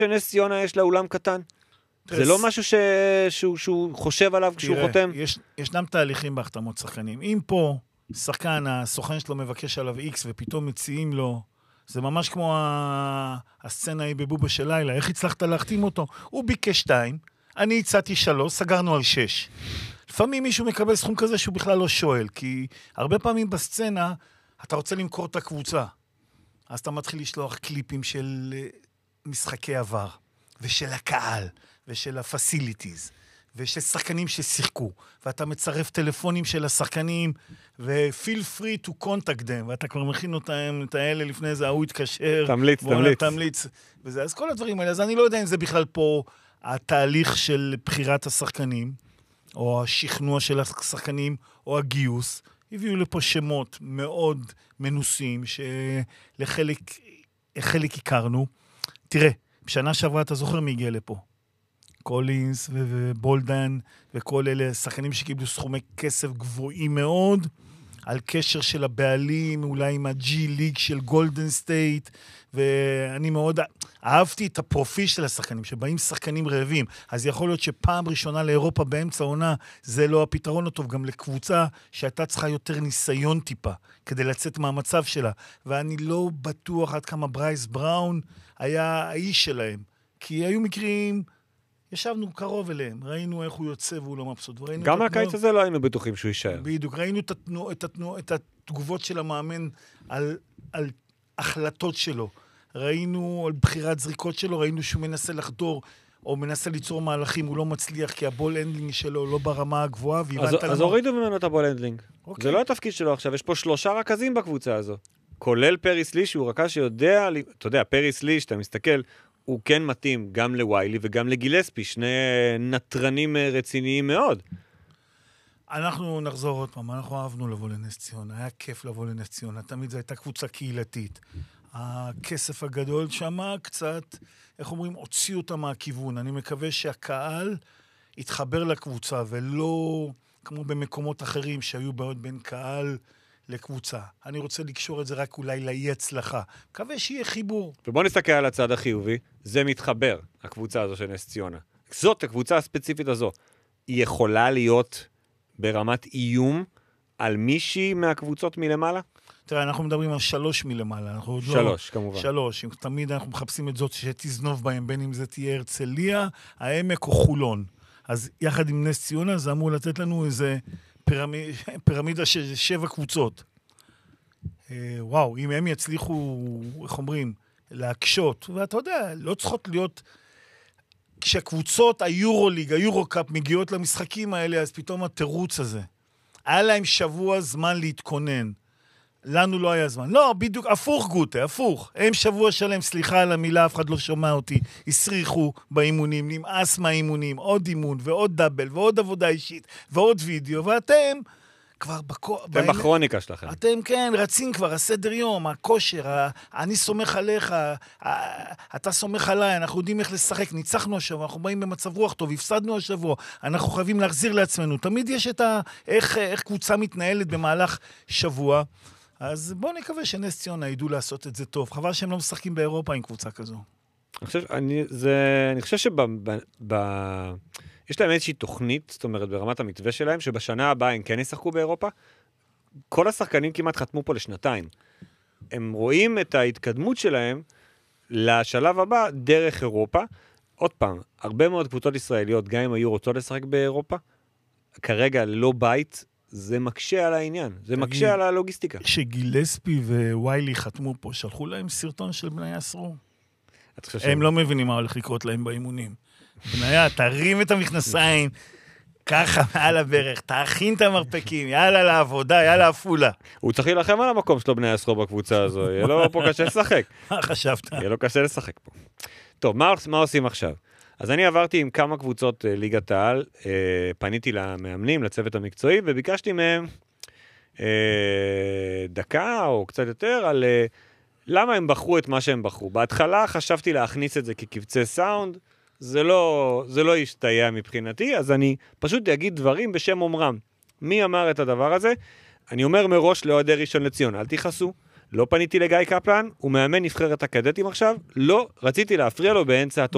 שנס ציונה יש לה אולם קטן? זה לא משהו שהוא חושב עליו כשהוא חותם? ישנם תהליכים בהחתמות שחקנים. אם פה שחקן, הסוכן שלו מבקש עליו X ופתאום מציעים לו, זה ממש כמו הסצנה היא בבובה של לילה, איך הצלחת להחתים אותו? הוא ביקש 2, אני הצעתי 3, סגרנו על 6. לפעמים מישהו מקבל סכום כזה שהוא בכלל לא שואל, כי הרבה פעמים בסצנה אתה רוצה למכור את הקבוצה, אז אתה מתחיל לשלוח קליפים של משחקי עבר, ושל הקהל, ושל הפסיליטיז, ושל שחקנים ששיחקו, ואתה מצרף טלפונים של השחקנים, ו-feel free to contact them, ואתה כבר מכין אותם, את האלה לפני זה, הוא יתקשר, תמליץ. וזה, אז כל הדברים האלה, אז אני לא יודע אם זה בכלל פה התהליך של בחירת השחקנים, או השכנוע של השחקנים, או הגיוס, הביאו לפה שמות מאוד מנוסים, שלחלק הכרנו. תראה, בשנה שעברה אתה זוכר מי הגיע לפה? קולינס ובולדן וכל אלה שחקנים שקיבלו סכומי כסף גבוהים מאוד, על קשר של הבעלים, אולי עם הג'י ליג של גולדן סטייט, ואני מאוד אהבתי את הפרופיל של השחקנים, שבאים שחקנים רעבים, אז יכול להיות שפעם ראשונה לאירופה באמצע העונה, זה לא הפתרון הטוב, גם לקבוצה שהייתה צריכה יותר ניסיון טיפה, כדי לצאת מהמצב שלה, ואני לא בטוח עד כמה ברייס בראון היה האיש שלהם, כי היו מקרים, ישבנו קרוב אליהם, ראינו איך הוא יוצא והוא לא מבסוט. גם על הקיץ הזה לא היינו בטוחים שהוא יישאר. בדיוק, ראינו את התגובות של המאמן על החלטות שלו. ראינו על בחירת זריקות שלו, ראינו שהוא מנסה לחדור, או מנסה ליצור מהלכים, הוא לא מצליח, כי הבול הנדלינג שלו לא ברמה הגבוהה. אז הורידו ממנו את הבול הנדלינג. זה לא התפקיד שלו עכשיו, יש פה 3 רכזים בקבוצה הזו. כולל פריס לי, שהוא רכז שיודע, אתה יודע, פריס לי, שאתה מסתכל, הוא כן מתאים גם לוויילי וגם לגילספי, 2 נטרנים רציניים מאוד. אנחנו נחזור עוד פעם, אנחנו אהבנו לבוא לנס ציונה, היה כיף לבוא לנס ציונה, תמיד זו הייתה קבוצה קהילתית. הכסף הגדול שם קצת, איך אומרים, הוציא אותה מהכיוון. אני מקווה שהקהל יתחבר לקבוצה, ולא כמו במקומות אחרים שהיו בעוד בין קהל לקבוצה. אני רוצה לקשור את זה רק אולי לאי הצלחה. מקווה שיהיה חיבור. ובוא נסתכל על הצד החיובי. זה מתחבר, הקבוצה הזו של נס ציונה. זאת, הקבוצה הספציפית הזו, היא יכולה להיות ברמת איום על מישהי מהקבוצות מלמעלה? תראה, אנחנו מדברים על 3 מלמעלה. 3, כמובן. 3. תמיד אנחנו מחפשים את זאת שתזנוב בהם, בין אם זה תהיה הרצליה, העמק או חולון. אז יחד עם נס ציונה, זה אמור לתת לנו איזה פירמידה של 7 קבוצות. וואו, אם הם יצליחו, איך אומרים, להקשות, ואתה יודע, לא צריכות להיות, כשהקבוצות היורוליג, היורוקאפ מגיעות למשחקים האלה, אז פתאום התירוץ הזה. היה להם שבוע זמן להתכונן. לנו לא היה זמן. לא, בדיוק, הפוך גוטה, הפוך. הם שבוע שלם, סליחה על המילה, אף אחד לא שומע אותי, הסריחו באימונים, נמאס מהאימונים, עוד אימון ועוד דאבל ועוד עבודה אישית ועוד וידאו, ואתם כבר אתם בכרוניקה שלכם. אתם כן, רצים כבר, הסדר יום, הכושר, אני סומך עליך, אתה סומך עליי, אנחנו יודעים איך לשחק, ניצחנו השבוע, אנחנו באים במצב רוח טוב, הפסדנו השבוע, אנחנו חייבים להחזיר לעצמנו. תמיד יש את איך קבוצה מתנהלת במהלך שבוע, אז בואו נקווה שנס ציונה ידעו לעשות את זה טוב. חבל שהם לא משחקים באירופה עם קבוצה כזו. אני חושב יש להם איזושהי תוכנית, זאת אומרת, ברמת המתווה שלהם, שבשנה הבאה הם כן ישחקו באירופה. כל השחקנים כמעט חתמו פה לשנתיים. הם רואים את ההתקדמות שלהם לשלב הבא דרך אירופה. עוד פעם, הרבה מאוד קבוצות ישראליות, גם אם היו רוצות לשחק באירופה, כרגע לא בית, זה מקשה על העניין, זה מקשה על הלוגיסטיקה. שגילספי וויילי חתמו פה, שלחו להם סרטון של בני אסרו. הם לא מבינים מה הולך לקרות להם באימונים. בניה, תרים את המכנסיים, ככה מעל הברך, תאכין את המרפקים, יאללה לעבודה, יאללה אפולה. הוא צריך להילחם על המקום שלו בני אסרו בקבוצה הזו, יהיה לו פה קשה לשחק. מה חשבת? יהיה לו קשה לשחק פה. טוב, מה עושים עכשיו? אז אני עברתי עם כמה קבוצות ליגת העל, פניתי למאמנים, לצוות המקצועי, וביקשתי מהם דקה או קצת יותר על למה הם בחרו את מה שהם בחרו. בהתחלה חשבתי להכניס את זה כקבצי סאונד, זה לא ישתהיה מבחינתי, אז אני פשוט אגיד דברים בשם אומרם. מי אמר את הדבר הזה? אני אומר מראש לאוהדי ראשון לציון, אל תיחסו, לא פניתי לגיא קפלן, הוא מאמן נבחרת הקדטים עכשיו, לא רציתי להפריע לו באמצע התוכנית.